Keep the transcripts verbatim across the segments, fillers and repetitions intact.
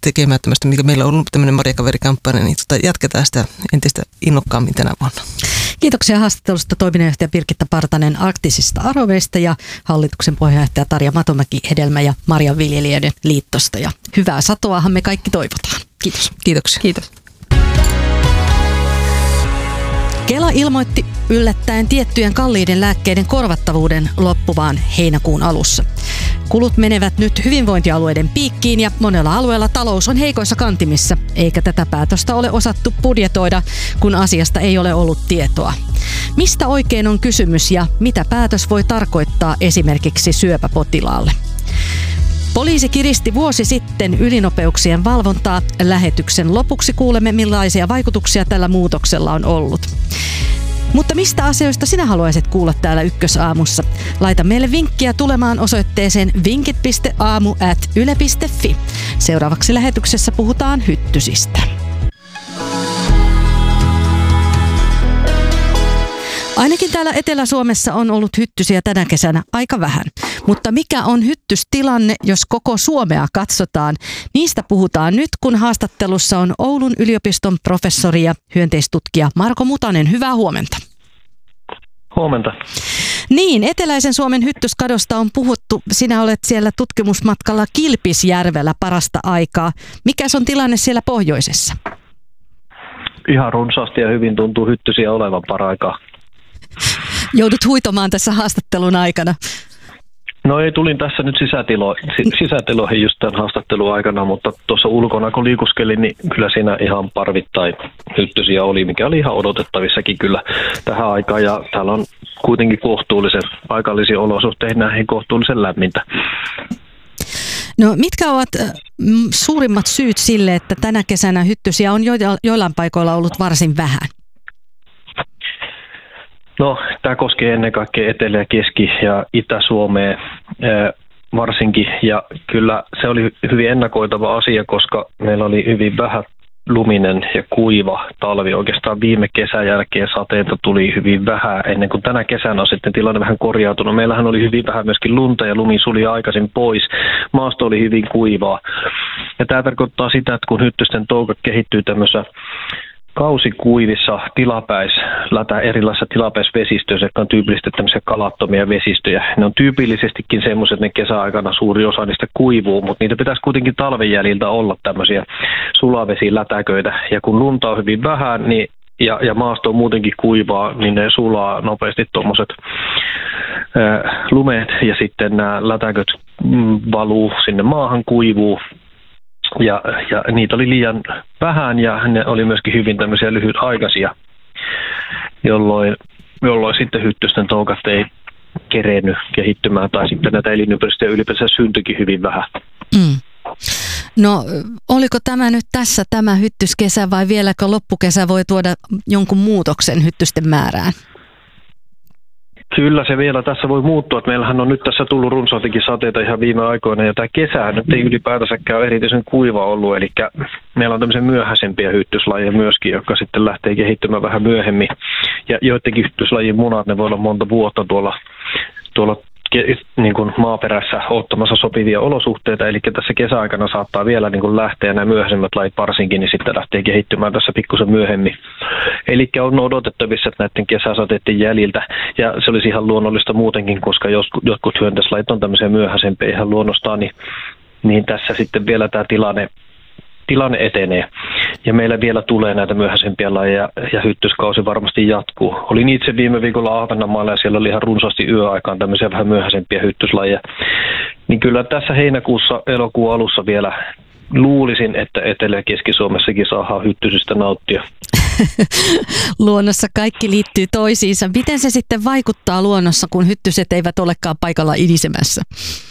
tekemään tämmöistä, mikä meillä on ollut tämmöinen Marjakaverikampanja, niin tota, jatketaan sitä entistä innokkaammin tänä vuonna. Kiitoksia haastattelusta toiminnanjohtaja Birgitta Partanen Arktisista Aroveista ja hallituksen puheenjohtaja Tarja Matomäki Hedelmä- ja Marjanviljelijöiden liittosta. Ja hyvää satoahan me kaikki toivotaan. Kiitos. Kiitoksia. Kiitos. Kela ilmoitti yllättäen tiettyjen kalliiden lääkkeiden korvattavuuden loppuvaan heinäkuun alussa. Kulut menevät nyt hyvinvointialueiden piikkiin ja monella alueella talous on heikoissa kantimissa, eikä tätä päätöstä ole osattu budjetoida, kun asiasta ei ole ollut tietoa. Mistä oikein on kysymys ja mitä päätös voi tarkoittaa esimerkiksi syöpäpotilaalle? Poliisi kiristi vuosi sitten ylinopeuksien valvontaa. Lähetyksen lopuksi kuulemme, millaisia vaikutuksia tällä muutoksella on ollut. Mutta mistä asioista sinä haluaisit kuulla täällä Ykkösaamussa? Laita meille vinkkiä tulemaan osoitteeseen vinkit piste aamu ät yle piste fi. Seuraavaksi lähetyksessä puhutaan hyttysistä. Ainakin täällä Etelä-Suomessa on ollut hyttysiä tänä kesänä aika vähän. Mutta mikä on hyttystilanne, jos koko Suomea katsotaan? Niistä puhutaan nyt, kun haastattelussa on Oulun yliopiston professori ja hyönteistutkija Marko Mutanen. Hyvää huomenta. Huomenta. Niin, eteläisen Suomen hyttyskadosta on puhuttu. Sinä olet siellä tutkimusmatkalla Kilpisjärvellä parasta aikaa. Mikäs on tilanne siellä pohjoisessa? Ihan runsaasti ja hyvin tuntuu hyttysiä olevan paraikaa. Joudut huitomaan tässä haastattelun aikana. No ei, tulin tässä nyt sisätilo, sisätiloihin just tämän haastattelun aikana, mutta tuossa ulkona kun liikuskelin, niin kyllä siinä ihan parvittain hyttysiä oli, mikä oli ihan odotettavissakin kyllä tähän aikaan. Ja täällä on kuitenkin kohtuullisen paikallisiin olosuhteisiin näihin kohtuullisen lämmintä. No mitkä ovat suurimmat syyt sille, että tänä kesänä hyttysiä on joillain paikoilla ollut varsin vähän? No, tämä koskee ennen kaikkea Etelä-, Keski- ja Itä-Suomea varsinkin, ja kyllä se oli hyvin ennakoitava asia, koska meillä oli hyvin vähän luminen ja kuiva talvi. Oikeastaan viime kesän jälkeen sateita tuli hyvin vähän, ennen kuin tänä kesänä on sitten tilanne vähän korjautunut. Meillähän oli hyvin vähän myöskin lunta ja lumi suli aikaisin pois. Maasto oli hyvin kuivaa. Ja tämä tarkoittaa sitä, että kun hyttysten touka kehittyy tämmöisessä kausikuivissa tilapäislätä erilaisissa tilapäisvesistöissä, jotka on tyypillisesti tämmöisiä kalattomia vesistöjä. Ne on tyypillisestikin semmoiset, että ne kesäaikana suuri osa niistä kuivuu, mutta niitä pitäisi kuitenkin talven jäljiltä olla tämmöisiä sulavesilätäköitä. Ja kun lunta on hyvin vähän niin, ja, ja maasto on muutenkin kuivaa, niin ne sulaa nopeasti tuommoiset lumet ja sitten nämä lätäköt mm, valuu sinne maahan, kuivuu. Ja, ja niitä oli liian vähän ja ne oli myöskin hyvin tämmöisiä lyhytaikaisia, jolloin, jolloin sitten hyttysten toukat ei kerennyt kehittymään tai sitten näitä elinympäristöjä ylipäänsä syntyikin hyvin vähän. Mm. No oliko tämä nyt tässä tämä hyttyskesä vai vieläkö loppukesä voi tuoda jonkun muutoksen hyttysten määrään? Kyllä se vielä tässä voi muuttua, että meillähän on nyt tässä tullut runsaaltikin sateita ihan viime aikoina ja tämä kesä nyt ei ylipäätänsäkään ole erityisen kuiva ollut, eli meillä on tämmöisiä myöhäisempiä hyttyslajeja myöskin, jotka sitten lähtee kehittymään vähän myöhemmin ja joidenkin hyttyslajien munat, ne voi olla monta vuotta tuolla, tuolla niin kuin maaperässä ottamassa sopivia olosuhteita, eli tässä kesäaikana saattaa vielä niin kuin lähteä nämä myöhäisemmät lajit varsinkin, niin sitten lähtee kehittymään tässä pikkusen myöhemmin. Eli on odotettavissa, että näiden kesäsateiden jäljiltä, ja se olisi ihan luonnollista muutenkin, koska jotkut hyönteislajit on tämmöisiä myöhäisempiä ihan luonnostaan, niin, niin tässä sitten vielä tämä tilanne Tilanne etenee ja meillä vielä tulee näitä myöhäisempiä lajeja ja hyttyskausi varmasti jatkuu. Olin itse viime viikolla Ahvenanmaalla ja siellä oli ihan runsaasti yöaikaan tämmöisiä vähän myöhäisempiä hyttyslajeja. Niin kyllä tässä heinäkuussa, elokuun alussa vielä luulisin, että Etelä- ja Keski-Suomessakin saadaan hyttysistä nauttia. Luonnossa kaikki liittyy toisiinsa. Miten se sitten vaikuttaa luonnossa, kun hyttyset eivät olekaan paikalla inisemässä?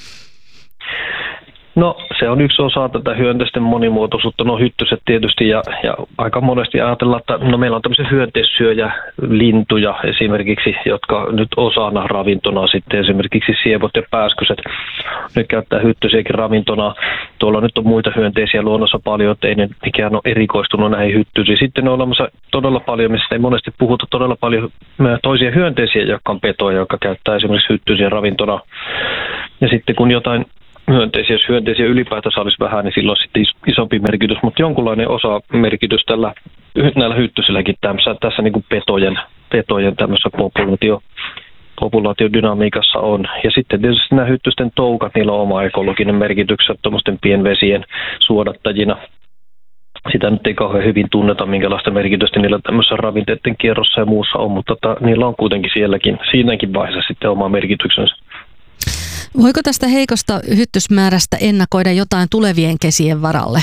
No se on yksi osa tätä hyönteisten monimuotoisuutta, no hyttyset tietysti ja, ja aika monesti ajatellaan, että no meillä on tämmöisiä hyönteissyöjä lintuja esimerkiksi, jotka nyt osana ravintona sitten esimerkiksi sievot ja pääskyset, ne käyttää hyttysiäkin ravintona. Tuolla nyt on muita hyönteisiä luonnossa paljon, että ei ne mikään ole erikoistunut näihin hyttysiin. Sitten on olemassa todella paljon, mistä ei monesti puhuta, todella paljon toisia hyönteisiä, jotka on petoja, jotka käyttää esimerkiksi hyttysiä ravintona. Ja sitten kun jotain hyönteisiä. Jos hyönteisiä ylipäätänsä olisi vähän, niin silloin sitten isompi merkitys, mutta jonkunlainen osa merkitys tällä, näillä hyttysilläkin tässä, tässä niin kuin petojen, petojen tämmöisessä populaatio, populaatiodynamiikassa on. Ja sitten tietysti nämä hyttysten toukat, niillä on oma ekologinen merkitys tuommoisten pienvesien suodattajina. Sitä nyt ei kauhean hyvin tunneta, minkälaista merkitystä niillä tämmöisessä ravinteiden kierrossa ja muussa on, mutta tota, niillä on kuitenkin sielläkin, siinäkin vaiheessa sitten oma merkityksensä. Voiko tästä heikosta hyttysmäärästä ennakoida jotain tulevien kesien varalle?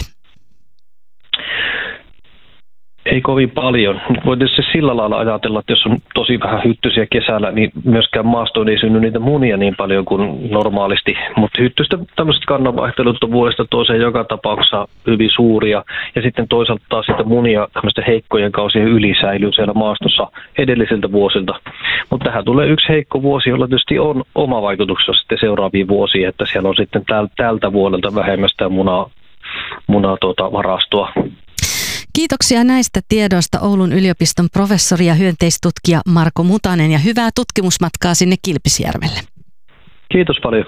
Ei kovin paljon. Voi tietysti sillä lailla ajatella, että jos on tosi vähän hyttysiä kesällä, niin myöskään maastoon ei synny niitä munia niin paljon kuin normaalisti. Mutta hyttysten tämmöiset kannanvaihtelut on vuodesta toiseen joka tapauksessa hyvin suuria. Ja sitten toisaalta taas sitä munia tämmöisten heikkojen kausien yli säilyy siellä maastossa edellisiltä vuosilta. Mutta tähän tulee yksi heikko vuosi, jolla tietysti on oma vaikutuksensa sitten seuraaviin vuosiin, että siellä on sitten täl, tältä vuodelta vähemmän sitä munaa, munaa tuota varastoa. Kiitoksia näistä tiedoista Oulun yliopiston professori ja hyönteistutkija Marko Mutanen ja hyvää tutkimusmatkaa sinne Kilpisjärvelle. Kiitos paljon.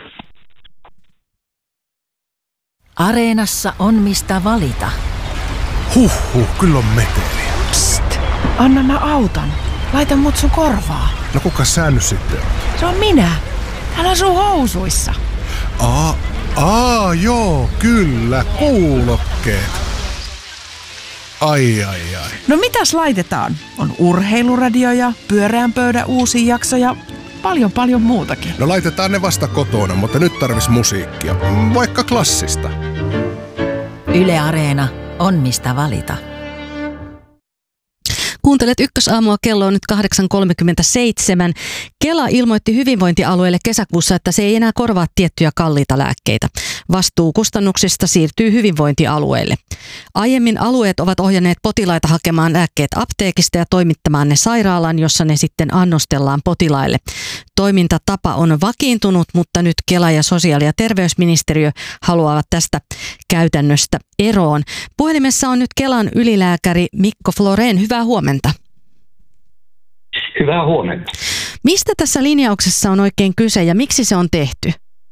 Areenassa on mistä valita. Huhhuh, kyllä on meteliä. Psst, anna mä autan. Laita mut sun korvaa. No kuka sä nyt sitten on? Se on minä. Täällä sun housuissa. Aa, aa joo, kyllä, kuulokkeet. Ai, ai, ai. No mitäs laitetaan? On urheiluradio ja pyöreän pöydän uusi jakso ja paljon paljon muutakin. No laitetaan ne vasta kotona, mutta nyt tarvis musiikkia. Vaikka klassista. Yle Areena on mistä valita. Kuuntelet Ykkösaamua, kello on nyt kahdeksan kolmekymmentäseitsemän. Kela ilmoitti hyvinvointialueelle kesäkuussa, että se ei enää korvaa tiettyjä kalliita lääkkeitä. Vastuu kustannuksista siirtyy hyvinvointialueelle. Aiemmin alueet ovat ohjanneet potilaita hakemaan lääkkeet apteekista ja toimittamaan ne sairaalaan, jossa ne sitten annostellaan potilaille. Toimintatapa on vakiintunut, mutta nyt Kela ja sosiaali- ja terveysministeriö haluavat tästä käytännöstä eroon. Puhelimessa on nyt Kelan ylilääkäri Mikko Floren. Hyvää huomenta. Hyvää huomenta. Mistä tässä linjauksessa on oikein kyse ja miksi se on tehty?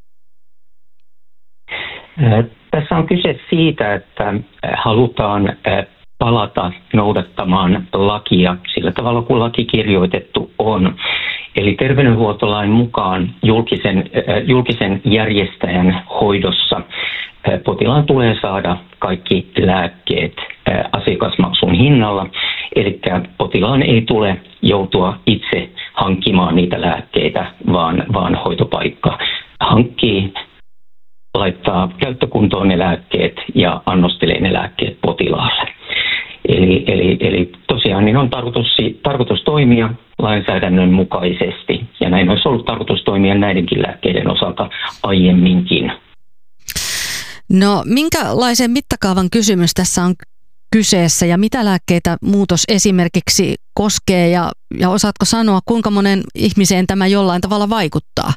Tässä on kyse siitä, että halutaan palata noudattamaan lakia sillä tavalla, kun laki kirjoitettu on. Eli terveydenhuoltolain mukaan julkisen, julkisen järjestäjän hoidossa potilaan tulee saada kaikki lääkkeet asiakasmaksun hinnalla. Eli potilaan ei tule joutua itse hankkimaan niitä lääkkeitä, vaan, vaan hoitopaikka hankkii, laittaa käyttökuntoon ne lääkkeet ja annostelee ne lääkkeet potilaalle. Eli, eli, eli tosiaan niin on tarkoitus, tarkoitus toimia lainsäädännön mukaisesti, ja näin olisi ollut tarkoitus toimia näidenkin lääkkeiden osalta aiemminkin. No minkälaisen mittakaavan kysymys tässä on kyseessä ja mitä lääkkeitä muutos esimerkiksi koskee ja, ja osaatko sanoa, kuinka monen ihmiseen tämä jollain tavalla vaikuttaa?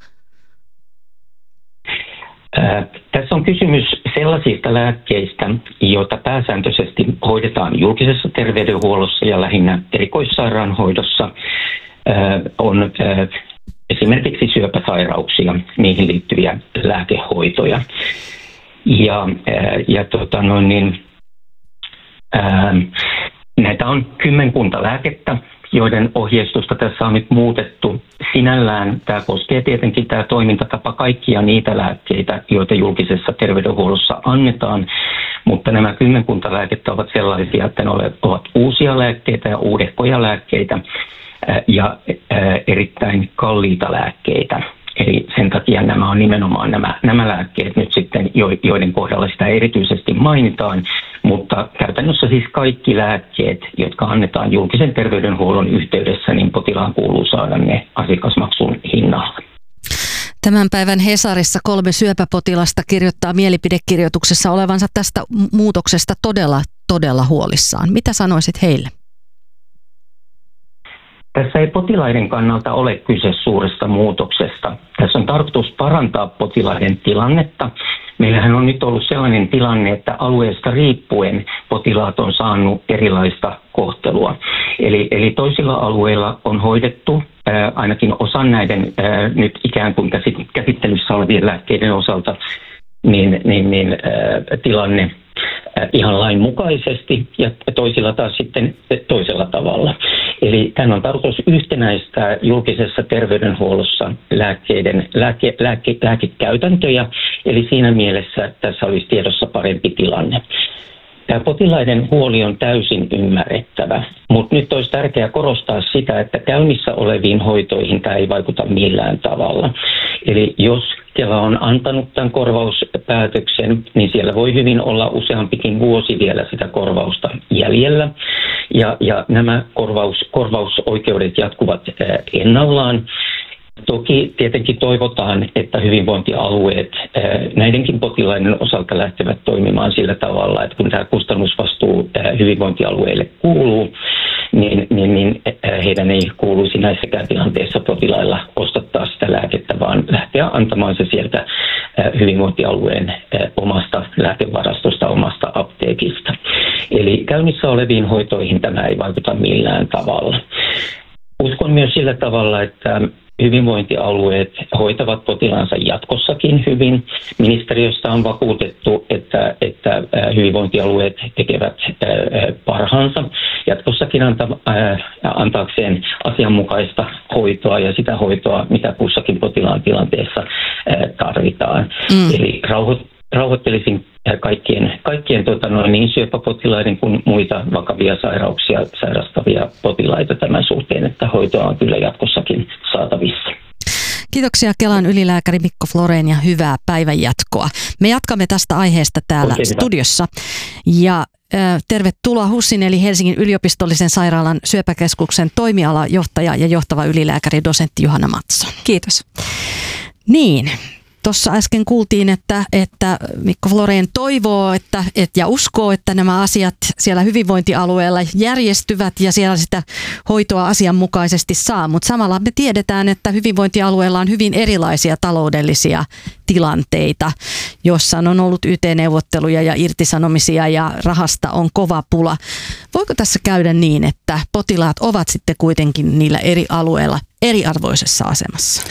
Ää, tässä on kysymys sellaisista lääkkeistä, joita pääsääntöisesti hoidetaan julkisessa terveydenhuollossa ja lähinnä erikoissairaanhoidossa. Ää, on ää, esimerkiksi syöpäsairauksia, niihin liittyviä lääkehoitoja. Ja, ää, ja tota noin, niin, ää, näitä on kymmenkunta lääkettä, joiden ohjeistusta tässä on nyt muutettu. Sinällään tämä koskee tietenkin tämä toimintatapa kaikkia niitä lääkkeitä, joita julkisessa terveydenhuollossa annetaan, mutta nämä kymmenkunta lääkettä ovat sellaisia, että ne ovat uusia lääkkeitä ja uudehkoja lääkkeitä ja erittäin kalliita lääkkeitä. Eli sen takia nämä on nimenomaan nämä, nämä lääkkeet nyt sitten, joiden kohdalla sitä erityisesti mainitaan, mutta käytännössä siis kaikki lääkkeet, jotka annetaan julkisen terveydenhuollon yhteydessä, niin potilaan kuuluu saada ne asiakasmaksun hinnalla. Tämän päivän Hesarissa kolme syöpäpotilasta kirjoittaa mielipidekirjoituksessa olevansa tästä muutoksesta todella, todella huolissaan. Mitä sanoisit heille? Tässä ei potilaiden kannalta ole kyse suuresta muutoksesta. Tässä on tarkoitus parantaa potilaiden tilannetta. Meillähän on nyt ollut sellainen tilanne, että alueesta riippuen potilaat on saanut erilaista kohtelua. Eli, eli toisilla alueilla on hoidettu ää, ainakin osan näiden ää, nyt ikään kuin käsittelyssä olevien lääkkeiden osalta niin, niin, niin äh, tilanne äh, ihan lain mukaisesti ja toisilla taas sitten toisella tavalla. Eli tämän on tarkoitus yhtenäistää julkisessa terveydenhuollossa lääkkeiden, lääke, lääke, lääkekäytäntöjä, eli siinä mielessä tässä olisi tiedossa parempi tilanne. Tämä potilaiden huoli on täysin ymmärrettävä, mutta nyt olisi tärkeää korostaa sitä, että käynnissä oleviin hoitoihin tämä ei vaikuta millään tavalla. Eli jos Kela on antanut tämän korvauspäätöksen, niin siellä voi hyvin olla useampikin vuosi vielä sitä korvausta jäljellä. Ja, ja nämä korvaus, korvausoikeudet jatkuvat ennallaan. Toki tietenkin toivotaan, että hyvinvointialueet näidenkin potilaiden osalta lähtevät toimimaan sillä tavalla, että kun tämä kustannusvastuu hyvinvointialueille kuuluu, niin, niin, niin heidän ei kuuluisi näissäkään tilanteissa potilailla ostattaa sitä lääkettä, vaan lähteä antamaan se sieltä hyvinvointialueen omasta lääkevarastosta, omasta apteekista. Eli käynnissä oleviin hoitoihin tämä ei vaikuta millään tavalla. Uskon myös sillä tavalla, että hyvinvointialueet hoitavat potilaansa jatkossakin hyvin. Ministeriöstä on vakuutettu, että, että hyvinvointialueet tekevät parhaansa jatkossakin anta, antaakseen asianmukaista hoitoa ja sitä hoitoa, mitä kussakin potilaan tilanteessa tarvitaan. Mm. Eli rauhoit, rauhoittelisin kaikkien, kaikkien tota noin, niin syöpäpotilaiden kuin muita vakavia sairauksia sairastavia potilaita tämän suhteen, että hoitoa on kyllä jatkossakin saatavissa. Kiitoksia Kelan ylilääkäri Mikko Florén ja hyvää päivänjatkoa. Me jatkamme tästä aiheesta täällä Oikein studiossa. Ja äh, tervetuloa HUSin eli Helsingin yliopistollisen sairaalan syöpäkeskuksen toimialajohtaja ja johtava ylilääkäri dosentti Johanna Mattsson. Kiitos. Niin. Tuossa äsken kuultiin, että, että Mikko Florén toivoo että, et, ja uskoo, että nämä asiat siellä hyvinvointialueella järjestyvät ja siellä sitä hoitoa asianmukaisesti saa. Mutta samalla me tiedetään, että hyvinvointialueella on hyvin erilaisia taloudellisia tilanteita, jossa on ollut Y T-neuvotteluja ja irtisanomisia ja rahasta on kova pula. Voiko tässä käydä niin, että potilaat ovat sitten kuitenkin niillä eri alueilla eriarvoisessa asemassa?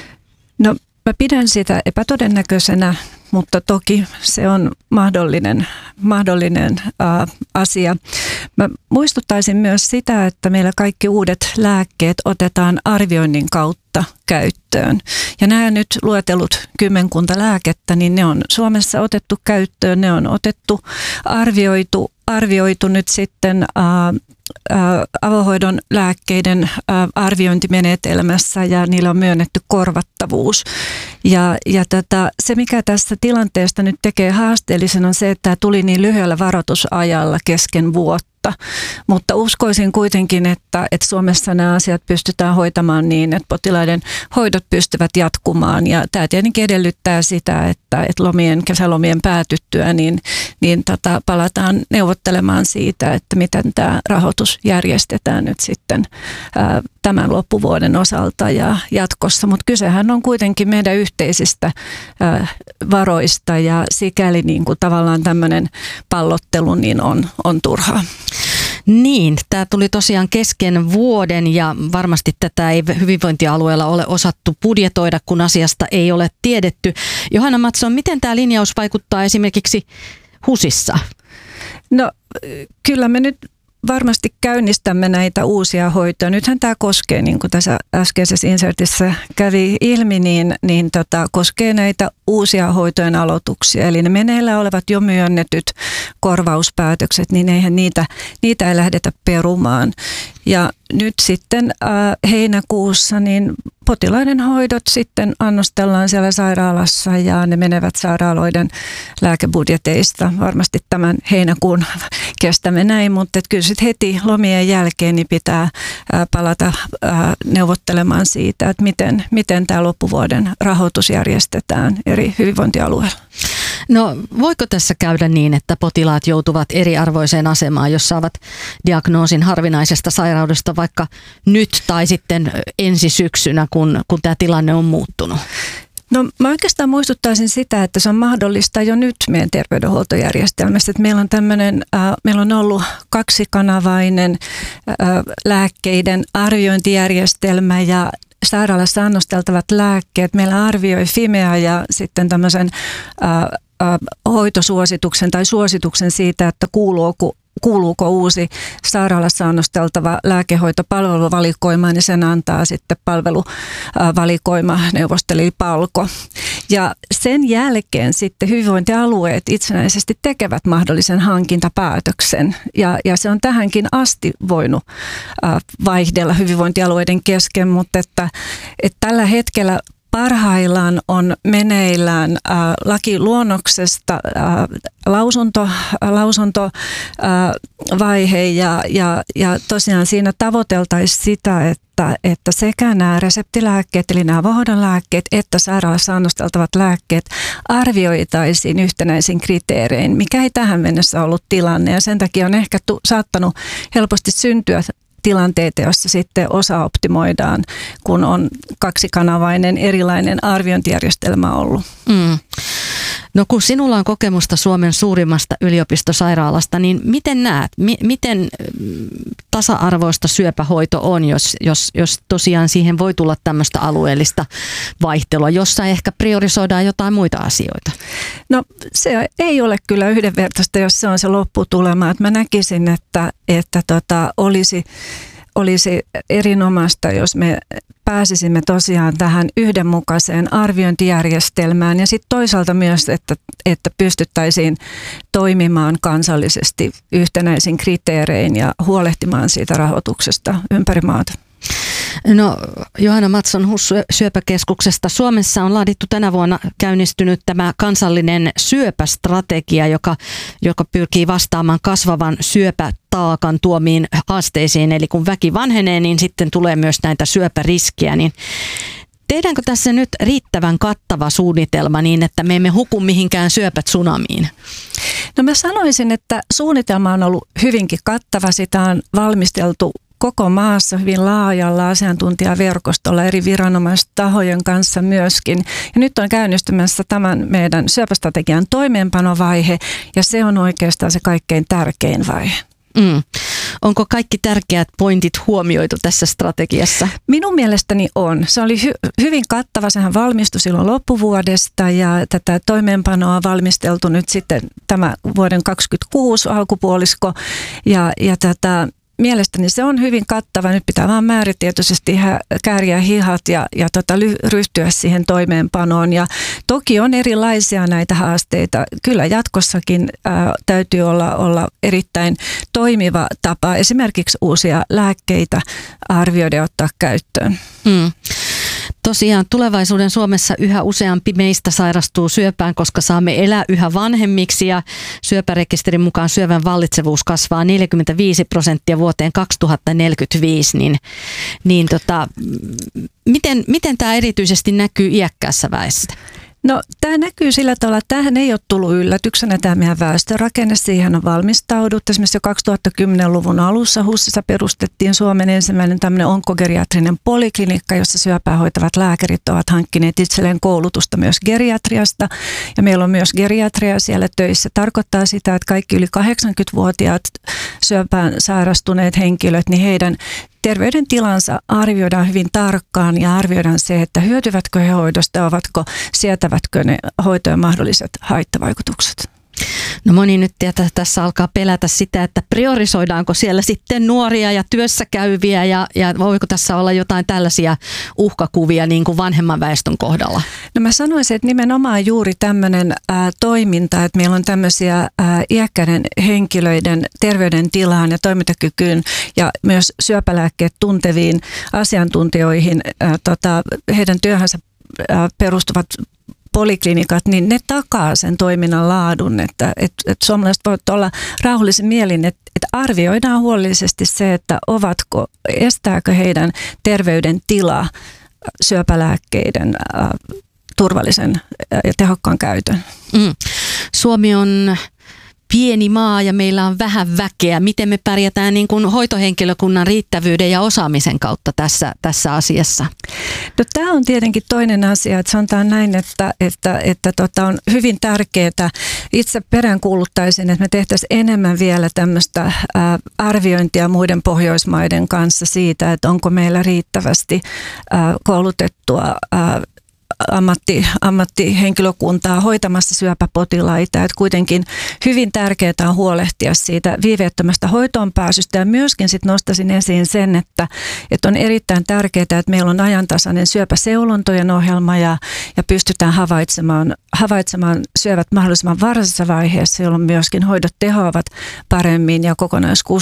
No. Mä pidän sitä epätodennäköisenä, mutta toki se on mahdollinen, mahdollinen ää, asia. Mä muistuttaisin myös sitä, että meillä kaikki uudet lääkkeet otetaan arvioinnin kautta käyttöön. Ja nämä nyt luetellut kymmenkunta lääkettä, niin ne on Suomessa otettu käyttöön, ne on otettu arvioitu, arvioitu nyt sitten ää, avohoidon lääkkeiden arviointimenetelmässä ja niillä on myönnetty korvattavuus. Ja, ja tätä, se, mikä tässä tilanteesta nyt tekee haasteellisen, on se, että tämä tuli niin lyhyellä varoitusajalla kesken vuotta. Mutta uskoisin kuitenkin, että, että Suomessa nämä asiat pystytään hoitamaan niin, että potilaiden hoidot pystyvät jatkumaan. Ja tämä tietenkin edellyttää sitä, että, että lomien, kesälomien päätyttyä, niin, niin tota, palataan neuvottelemaan siitä, että miten tämä rahoitus järjestetään nyt sitten ää, tämän loppuvuoden osalta ja jatkossa. Mutta kysehän on kuitenkin meidän yhteisistä ää, varoista ja sikäli niin kuin tavallaan tämmöinen pallottelu niin on, on turhaa. Niin, tämä tuli tosiaan kesken vuoden ja varmasti tätä ei hyvinvointialueella ole osattu budjetoida, kun asiasta ei ole tiedetty. Johanna Mattsson, miten tämä linjaus vaikuttaa esimerkiksi HUSissa? No kyllä me nyt varmasti käynnistämme näitä uusia hoitoja. Nythän tämä koskee, niin kuin tässä äskeisessä insertissä kävi ilmi, niin, niin tota, koskee näitä uusia hoitojen aloituksia. Eli ne meneillä olevat jo myönnetyt korvauspäätökset, niin eihän niitä, niitä ei lähdetä perumaan. Ja nyt sitten äh, heinäkuussa niin potilaiden hoidot sitten annostellaan siellä sairaalassa ja ne menevät sairaaloiden lääkebudjeteista. Varmasti tämän heinäkuun kestämme näin, mutta kyllä sitten heti lomien jälkeen niin pitää äh, palata äh, neuvottelemaan siitä, että miten, miten tämä loppuvuoden rahoitus järjestetään eri hyvinvointialueilla. No voiko tässä käydä niin, että potilaat joutuvat eriarvoiseen asemaan, jos saavat diagnoosin harvinaisesta sairaudesta vaikka nyt tai sitten ensi syksynä, kun, kun tämä tilanne on muuttunut? No mä oikeastaan muistuttaisin sitä, että se on mahdollista jo nyt meidän terveydenhuoltojärjestelmässä. Että meillä on tämmöinen, äh, meillä on ollut kaksikanavainen äh, lääkkeiden arviointijärjestelmä ja sairaalassa annosteltavat lääkkeet. Meillä arvioi Fimea ja sitten tämmöisen äh, hoitosuosituksen tai suosituksen siitä, että kuuluuko, kuuluuko uusi sairaalassa annosteltava lääkehoito palveluvalikoimaan, niin sen antaa sitten palveluvalikoimaneuvosto eli Palko. Ja sen jälkeen sitten hyvinvointialueet itsenäisesti tekevät mahdollisen hankintapäätöksen. Ja, ja se on tähänkin asti voinut äh, vaihdella hyvinvointialueiden kesken, mutta että, että tällä hetkellä parhaillaan on meneillään äh, lakiluonnoksesta äh, lausunto, lausuntovaihe äh, ja, ja, ja tosiaan siinä tavoiteltaisiin sitä, että, että sekä nämä reseptilääkkeet eli nämä vohdonlääkkeet että sairaalassa annosteltavat lääkkeet arvioitaisiin yhtenäisin kriteerein, mikä ei tähän mennessä ollut tilanne ja sen takia on ehkä tu- saattanut helposti syntyä tilanteita, joissa sitten osa optimoidaan, kun on kaksikanavainen erilainen arviointijärjestelmä ollut. Mm. No kun sinulla on kokemusta Suomen suurimmasta yliopistosairaalasta, niin miten näet, mi- miten tasa-arvoista syöpähoito on, jos, jos, jos tosiaan siihen voi tulla tämmöistä alueellista vaihtelua, jossa ehkä priorisoidaan jotain muita asioita? No se ei ole kyllä yhdenvertaista, jos se on se lopputulema. Että mä näkisin, että, että tota, olisi, olisi erinomaista, jos me pääsisimme tosiaan tähän yhdenmukaiseen arviointijärjestelmään ja sitten toisaalta myös, että, että pystyttäisiin toimimaan kansallisesti yhtenäisin kriteerein ja huolehtimaan siitä rahoituksesta ympäri maata. No Johanna Mattsson H U S syöpäkeskuksesta. Suomessa on laadittu tänä vuonna käynnistynyt tämä kansallinen syöpästrategia, joka, joka pyrkii vastaamaan kasvavan syöpätaakan tuomiin haasteisiin. Eli kun väki vanhenee, niin sitten tulee myös näitä syöpäriskiä. Niin tehdäänkö tässä nyt riittävän kattava suunnitelma niin, että me emme huku mihinkään syöpätsunamiin? No mä sanoisin, että suunnitelma on ollut hyvinkin kattava. Sitä on valmisteltu koko maassa hyvin laajalla asiantuntijaverkostolla eri viranomaistahojen kanssa myöskin. Ja nyt on käynnistymässä tämän meidän syöpästrategian toimeenpanovaihe ja se on oikeastaan se kaikkein tärkein vaihe. Mm. Onko kaikki tärkeät pointit huomioitu tässä strategiassa? Minun mielestäni on. Se oli hy- hyvin kattava. Sehän valmistui silloin loppuvuodesta ja tätä toimeenpanoa on valmisteltu nyt sitten tämä vuoden kaksikymmentäkuusi alkupuolisko ja, ja tätä mielestäni se on hyvin kattava. Nyt pitää vaan määrätietoisesti kääriä hihat ja, ja tota, ryhtyä siihen toimeenpanoon. Ja toki on erilaisia näitä haasteita. Kyllä jatkossakin ää, täytyy olla, olla erittäin toimiva tapa esimerkiksi uusia lääkkeitä arvioida ja ottaa käyttöön. Mm. Tosiaan tulevaisuuden Suomessa yhä useampi meistä sairastuu syöpään, koska saamme elää yhä vanhemmiksi ja syöpärekisterin mukaan syövän vallitsevuus kasvaa neljäkymmentäviisi prosenttia vuoteen kaksituhattaneljäkymmentäviisi. Niin, niin tota, miten, miten tämä erityisesti näkyy iäkkäässä väessä? No tämä näkyy sillä tavalla, että tämähän ei ole tullut yllätyksenä tämä meidän väestörakenne. Siihen on valmistauduttu. Esimerkiksi jo kaksituhattakymmenluvun alussa H U Sissa perustettiin Suomen ensimmäinen tämmöinen onkogeriatrinen poliklinikka, jossa syöpää hoitavat lääkärit ovat hankkineet itselleen koulutusta myös geriatriasta. Ja meillä on myös geriatria siellä töissä. Tarkoittaa sitä, että kaikki yli kahdeksankymmentävuotiaat syöpään sairastuneet henkilöt, niin heidän terveydentilansa arvioidaan hyvin tarkkaan ja arvioidaan se, että hyötyvätkö he hoidosta, ovatko, sietävätkö ne hoitojen mahdolliset haittavaikutukset. No moni nyt tietää, tässä alkaa pelätä sitä, että priorisoidaanko siellä sitten nuoria ja työssä käyviä ja, ja voiko tässä olla jotain tällaisia uhkakuvia niin kuin vanhemman väestön kohdalla? No mä sanoisin, että nimenomaan juuri tämmöinen ää, toiminta, että meillä on tämmöisiä ää, iäkkäiden henkilöiden terveydentilaan ja toimintakykyyn ja myös syöpälääkkeet tunteviin asiantuntijoihin, ää, tota, heidän työhönsä ää, perustuvat poliklinikat, niin ne takaa sen toiminnan laadun, että et, et suomalaiset voivat olla rauhallisen mielin, että et arvioidaan huolellisesti se, että ovatko, estääkö heidän terveydentila syöpälääkkeiden äh, turvallisen ja tehokkaan käytön. Mm. Suomi on pieni maa ja meillä on vähän väkeä. Miten me pärjätään niin kuin hoitohenkilökunnan riittävyyden ja osaamisen kautta tässä, tässä asiassa? No, tämä on tietenkin toinen asia, että sanotaan näin, että, että, että tota on hyvin tärkeää. Itse peräänkuuluttaisin, että me tehtäisiin enemmän vielä tämmöistä ää, arviointia muiden Pohjoismaiden kanssa siitä, että onko meillä riittävästi ää, koulutettua ää, ammatti, ammattihenkilökuntaa hoitamassa syöpäpotilaita. Että kuitenkin hyvin tärkeää on huolehtia siitä viiveettömästä hoitoon pääsystä ja myöskin sit nostaisin esiin sen, että, että on erittäin tärkeää, että meillä on ajantasainen syöpäseulontojen ohjelma ja, ja pystytään havaitsemaan, havaitsemaan syövät mahdollisimman varhaisessa vaiheessa, jolloin myöskin hoidot tehoavat paremmin ja kokonaiskustannukset